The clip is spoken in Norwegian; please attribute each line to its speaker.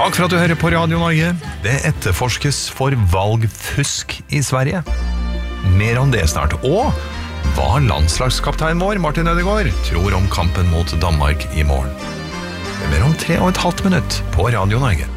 Speaker 1: Takk for at du hører på Radio Norge. Det etterforskes for valgfusk i Sverige. Mer om det snart. Og hva landslagskaptein vår, Martin Ødegaard, tror om kampen mot Danmark i morgen. Det er mer om 3,5 minutter på Radio Norge.